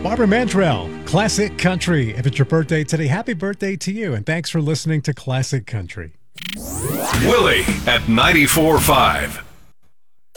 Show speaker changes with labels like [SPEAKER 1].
[SPEAKER 1] Barbara Mandrell, Classic Country. If it's your birthday today, happy birthday to you, and thanks for listening to Classic Country.
[SPEAKER 2] Willie at 94.5.